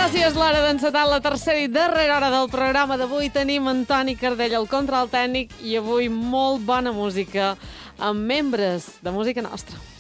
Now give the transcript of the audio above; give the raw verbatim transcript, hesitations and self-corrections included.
Ara sí és l'hora d'encetar la tercera i darrera hora del programa d'avui. Tenim en Toni Cardell al control tècnic i avui molt bona música amb membres de Música Nostra.